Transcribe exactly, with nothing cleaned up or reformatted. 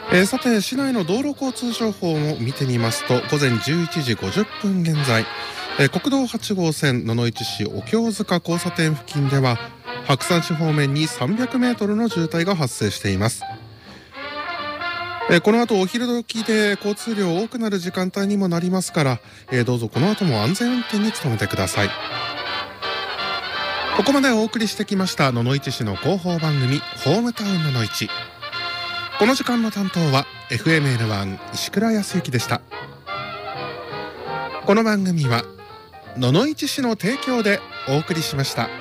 えー、さて市内の道路交通情報を見てみますと、午前じゅういちじごじゅっぷん現在、えー、国道はち号線野々市市お経塚交差点付近では白山市方面にさんびゃくメートルの渋滞が発生しています。えー、この後お昼時で交通量多くなる時間帯にもなりますから、えー、どうぞこの後も安全運転に努めてください。ここまでお送りしてきました野々市市の広報番組ホームタウン野々市。この時間の担当は エフエムエヌワン 石倉康之でした。この番組は野々市市の提供でお送りしました。